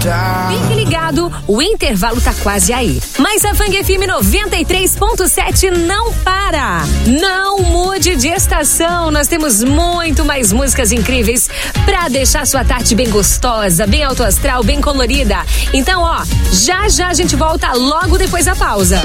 Fique ligado, o intervalo tá quase aí. Mas a Fang FM 93.7 não para. Não mude de estação. Nós temos muito mais músicas incríveis pra deixar sua tarde bem gostosa, bem alto astral, bem colorida. Então, ó, já a gente volta logo depois da pausa.